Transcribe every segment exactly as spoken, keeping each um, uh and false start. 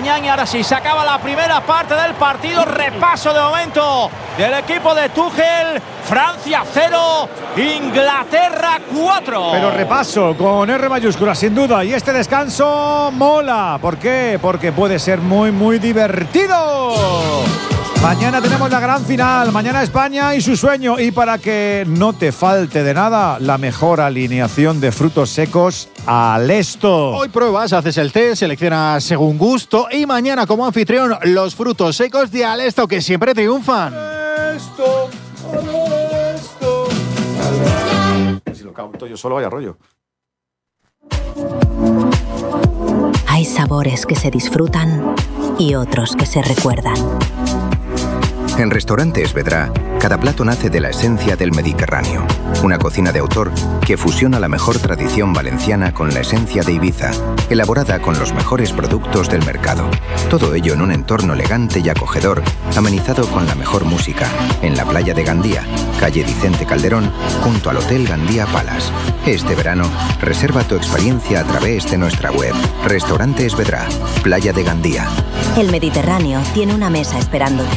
mañana. Y ahora sí, se acaba la primera parte del partido. Repaso de momento del equipo de Tuchel. Francia cero, Inglaterra cuatro. Pero repaso con R mayúscula, sin duda. Y este descanso mola. ¿Por qué? Porque puede ser muy, muy divertido. Mañana tenemos la gran final. Mañana España y su sueño. Y para que no te falte de nada, la mejor alineación de frutos secos al esto. Hoy pruebas, haces el test, seleccionas según gusto. Y mañana, como anfitrión, los frutos secos de Alesto, que siempre triunfan. Alesto, Alesto. Si lo canto yo solo, vaya rollo. Hay sabores que se disfrutan y otros que se recuerdan. En Restaurantes Vedrà, cada plato nace de la esencia del Mediterráneo. Una cocina de autor que fusiona la mejor tradición valenciana con la esencia de Ibiza, elaborada con los mejores productos del mercado. Todo ello en un entorno elegante y acogedor, amenizado con la mejor música, en la playa de Gandía, calle Vicente Calderón, junto al Hotel Gandía Palace. Este verano, reserva tu experiencia a través de nuestra web. Restaurantes Vedrà, Playa de Gandía. El Mediterráneo tiene una mesa esperándote.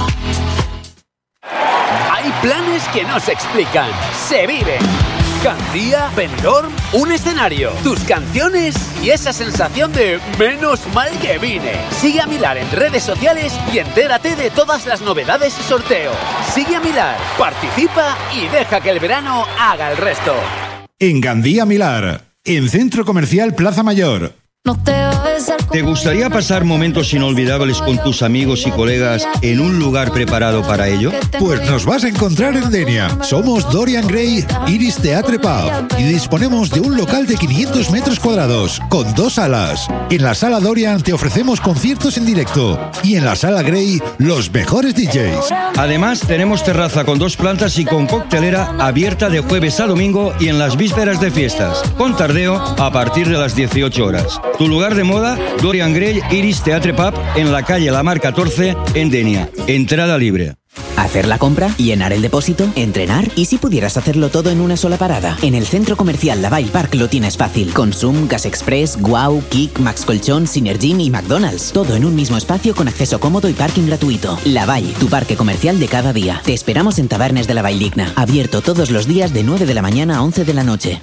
Hay planes que no se explican, se viven. Gandía, Benidorm, un escenario, tus canciones y esa sensación de menos mal que vine. Sigue a Milar en redes sociales y entérate de todas las novedades y sorteos. Sigue a Milar, participa y deja que el verano haga el resto. En Gandía Milar, en Centro Comercial Plaza Mayor. ¿Te gustaría pasar momentos inolvidables con tus amigos y colegas en un lugar preparado para ello? Pues nos vas a encontrar en Denia. Somos Dorian Gray Iris Theatre Pub y disponemos de un local de quinientos metros cuadrados con dos salas. En la sala Dorian te ofrecemos conciertos en directo y en la sala Gray los mejores D Js. Además tenemos terraza con dos plantas y con coctelera abierta de jueves a domingo y en las vísperas de fiestas, con tardeo a partir de las dieciocho horas. Tu lugar de moda, Dorian Gray Iris Theatre Pub, en la calle Lamar catorce, en Denia. Entrada libre. Hacer la compra, llenar el depósito, entrenar y si pudieras hacerlo todo en una sola parada. En el Centro Comercial Lavalle Park lo tienes fácil. Consum, Gas Express, Guau, Kik, Max Colchón, Synergym y McDonald's. Todo en un mismo espacio con acceso cómodo y parking gratuito. Lavalle, tu parque comercial de cada día. Te esperamos en Tabernes de la Valldigna. Abierto todos los días de nueve de la mañana a once de la noche.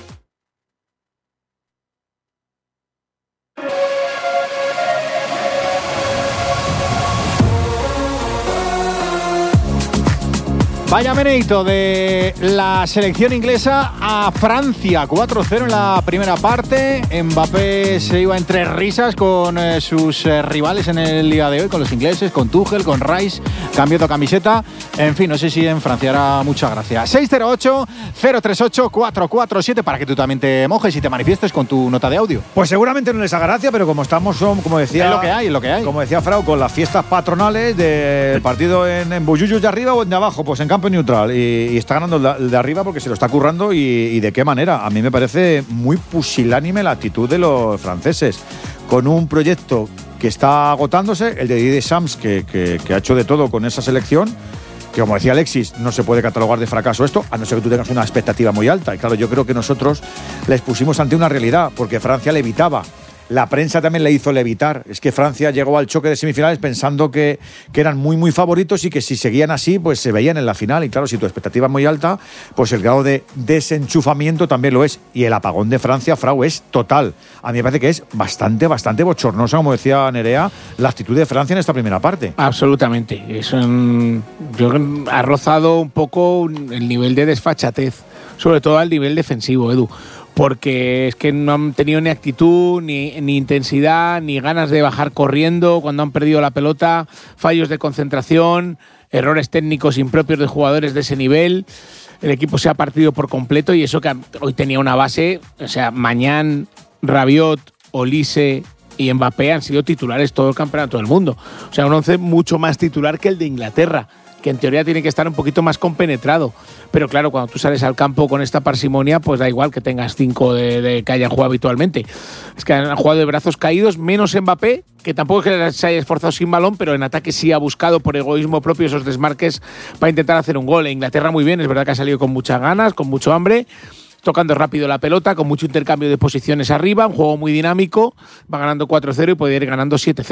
Vaya meneito de la selección inglesa a Francia, cuatro cero en la primera parte. Mbappé se iba entre risas con eh, sus eh, rivales en el día de hoy, con los ingleses, con Tuchel, con Rice, cambio de camiseta. En fin, no sé si en Francia hará mucha gracia. seis cero ocho, cero tres ocho, cuatro cuatro siete para que tú también te mojes y te manifiestes con tu nota de audio. Pues seguramente no les haga gracia, pero como estamos, como decía… Es lo que hay, es lo que hay. Como decía Frau, con las fiestas patronales del partido en, en Bullullos de arriba o en de abajo, pues en campo neutral y, y está ganando el de, el de arriba porque se lo está currando y, y de qué manera. A mí me parece muy pusilánime la actitud de los franceses con un proyecto que está agotándose, el de Didier Deschamps que, que, que ha hecho de todo con esa selección, que como decía Alexis, no se puede catalogar de fracaso esto, a no ser que tú tengas una expectativa muy alta. Y claro, yo creo que nosotros les pusimos ante una realidad porque Francia le evitaba. La prensa también le hizo levitar. Es que Francia llegó al choque de semifinales pensando que, que eran muy, muy favoritos y que si seguían así, pues se veían en la final. Y claro, si tu expectativa es muy alta, pues el grado de desenchufamiento también lo es. Y el apagón de Francia, Frau, es total. A mí me parece que es bastante, bastante bochornosa, como decía Nerea, la actitud de Francia en esta primera parte. Absolutamente. Es un, yo creo que ha rozado un poco el nivel de desfachatez, sobre todo al nivel defensivo, Edu. Porque es que no han tenido ni actitud, ni, ni intensidad, ni ganas de bajar corriendo cuando han perdido la pelota, fallos de concentración, errores técnicos impropios de jugadores de ese nivel. El equipo se ha partido por completo y eso que hoy tenía una base, o sea, Mañán, Rabiot, Olise y Mbappé han sido titulares todo el campeonato del mundo. O sea, un once mucho más titular que el de Inglaterra, que en teoría tiene que estar un poquito más compenetrado. Pero claro, cuando tú sales al campo con esta parsimonia, pues da igual que tengas cinco de, de que hayan jugado habitualmente. Es que han jugado de brazos caídos, menos Mbappé, que tampoco es que se haya esforzado sin balón, pero en ataque sí ha buscado por egoísmo propio esos desmarques para intentar hacer un gol. En Inglaterra muy bien, es verdad que ha salido con muchas ganas, con mucho hambre, tocando rápido la pelota, con mucho intercambio de posiciones arriba, un juego muy dinámico, va ganando cuatro cero y puede ir ganando siete cero.